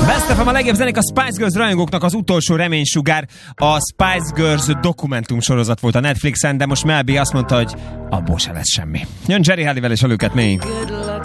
Best of a legjobb zenék, a Spice Girls rajongóknak az utolsó reménysugár. A Spice Girls dokumentum sorozat volt a Netflixen, de most Mel B azt mondta, hogy abból se lesz semmi. Jön Jerry Halliwell és a Look at Me.